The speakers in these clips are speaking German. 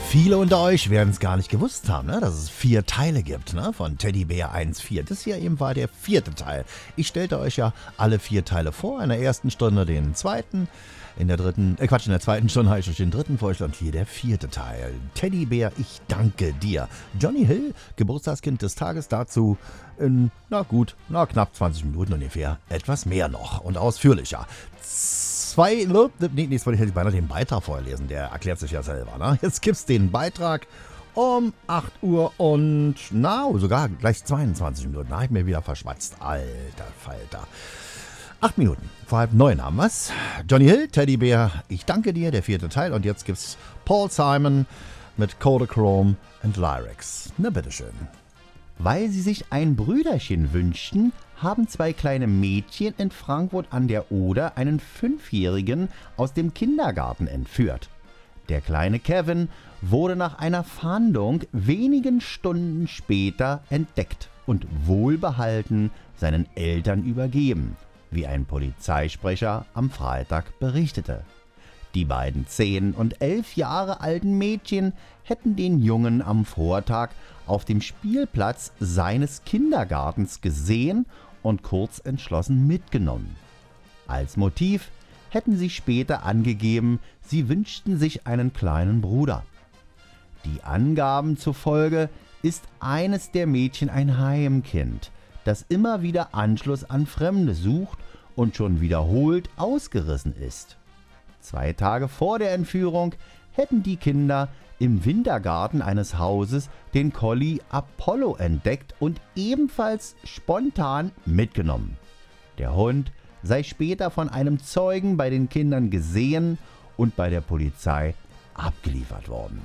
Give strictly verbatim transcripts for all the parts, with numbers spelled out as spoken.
Viele unter euch werden es gar nicht gewusst haben, ne, dass es vier Teile gibt, ne, von Teddybär eins vier. Das hier eben war der vierte Teil. Ich stellte euch ja alle vier Teile vor. In der ersten Stunde den zweiten, in der dritten, äh Quatsch, in der zweiten Stunde habe ich euch den dritten vorgestellt und hier der vierte Teil. Teddybär, ich danke dir. Johnny Hill, Geburtstagskind des Tages, dazu in, na gut, na knapp zwanzig Minuten ungefähr. Etwas mehr noch und ausführlicher. Zwei, nee, jetzt wollte ich beinahe den Beitrag vorlesen, der erklärt sich ja selber, ne? Jetzt gibt's den Beitrag um acht Uhr und, na, sogar gleich zweiundzwanzig Minuten. Da habe ich mir wieder verschwatzt. Alter Falter. Acht Minuten vor halb neun haben wir's. Johnny Hill, Teddybär, ich danke dir, der vierte Teil. Und jetzt gibt's Paul Simon mit Kodachrome and Lyrics. Na, bitteschön. Weil sie sich ein Brüderchen wünschten, haben zwei kleine Mädchen in Frankfurt an der Oder einen Fünfjährigen aus dem Kindergarten entführt. Der kleine Kevin wurde nach einer Fahndung wenigen Stunden später entdeckt und wohlbehalten seinen Eltern übergeben, wie ein Polizeisprecher am Freitag berichtete. Die beiden zehn und elf Jahre alten Mädchen hätten den Jungen am Vortag auf dem Spielplatz seines Kindergartens gesehen und kurz entschlossen mitgenommen. Als Motiv hätten sie später angegeben, sie wünschten sich einen kleinen Bruder. Die Angaben zufolge ist eines der Mädchen ein Heimkind, das immer wieder Anschluss an Fremde sucht und schon wiederholt ausgerissen ist. Zwei Tage vor der Entführung hätten die Kinder im Wintergarten eines Hauses den Collie Apollo entdeckt und ebenfalls spontan mitgenommen. Der Hund sei später von einem Zeugen bei den Kindern gesehen und bei der Polizei abgeliefert worden.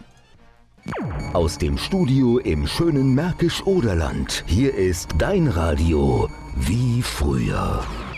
Aus dem Studio im schönen Märkisch-Oderland. Hier ist dein Radio wie früher.